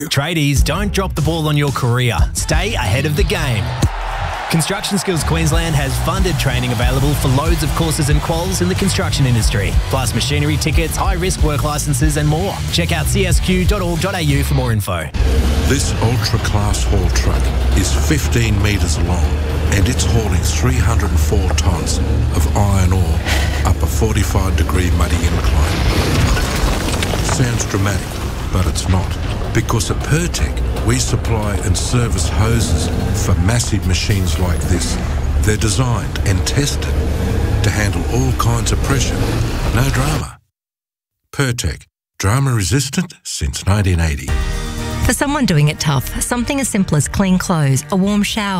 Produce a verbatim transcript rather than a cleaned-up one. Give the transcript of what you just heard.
Tradies, don't drop the ball on your career. Stay ahead of the game. Construction Skills Queensland has funded training available for loads of courses and quals in the construction industry, plus machinery tickets, high-risk work licences and more. Check out c s q dot org dot a u for more info. This ultra-class haul truck is fifteen metres long and it's hauling three hundred four tonnes of iron ore up a forty-five degree muddy incline. Sounds dramatic, but it's not. Because at Pertec, we supply and service hoses for massive machines like this. They're designed and tested to handle all kinds of pressure. No drama. Pertec, drama resistant since nineteen eighty. For someone doing it tough, something as simple as clean clothes, a warm shower,